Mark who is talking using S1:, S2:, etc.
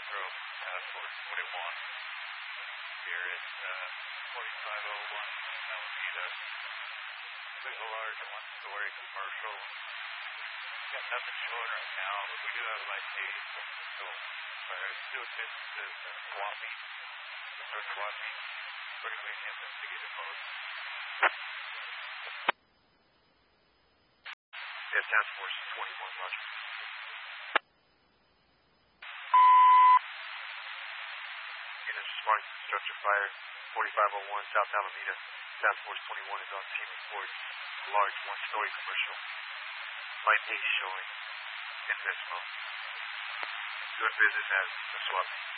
S1: Metro Task Force 21 here at 4501 Alameda. There's a large one-story commercial. Got nothing showing right now, but we do have light days. So there's two businesses swapping. They're swapping. Pretty much investigated both.
S2: Yes, Task Force 21, Roger. Units responding to structure fire, 4501 South Alameda. Task Force 21 is on scene report. Large one-story commercial. Light days showing in Desmo. Doing business as a swap meet.